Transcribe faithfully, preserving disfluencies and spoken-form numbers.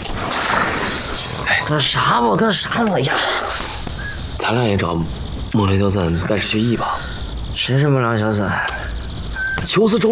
干啥嘛？干啥嘛呀？ 咱俩也找孟良小三拜师学艺吧。 谁是孟良小三？ 就是周